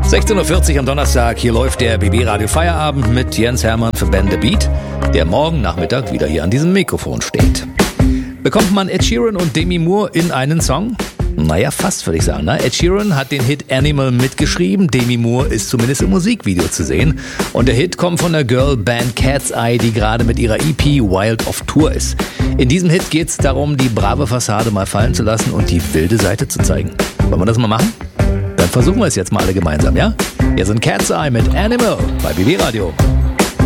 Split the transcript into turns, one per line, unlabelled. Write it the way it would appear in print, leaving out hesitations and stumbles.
16:40 Uhr am Donnerstag. Hier läuft der BB Radio Feierabend mit Jens Hermann für Ben the Beat, der morgen Nachmittag wieder hier an diesem Mikrofon steht. Bekommt man Ed Sheeran und Demi Moore in einen Song? Naja, fast würde ich sagen. Ne? Ed Sheeran hat den Hit Animal mitgeschrieben, Demi Moore ist zumindest im Musikvideo zu sehen. Und der Hit kommt von der Girlband Cat's Eye, die gerade mit ihrer EP Wild auf Tour ist. In diesem Hit geht es darum, die brave Fassade mal fallen zu lassen und die wilde Seite zu zeigen. Wollen wir das mal machen? Dann versuchen wir es jetzt mal alle gemeinsam, ja? Hier sind Cat's Eye mit Animal bei BB Radio.